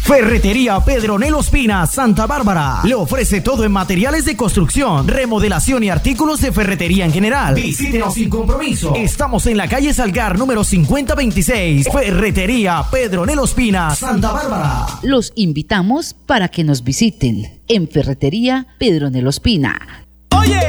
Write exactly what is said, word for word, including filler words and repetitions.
Ferretería Pedronel Ospina, Santa Bárbara. Le ofrece todo en materiales de construcción, remodelación y artículos de ferretería en general. Visítenos sin compromiso. Estamos en la calle Salgar, número cincuenta veintiséis. Ferretería Pedronel Ospina, Santa Bárbara. Los invitamos para que nos visiten en Ferretería Pedronel Ospina. Oye.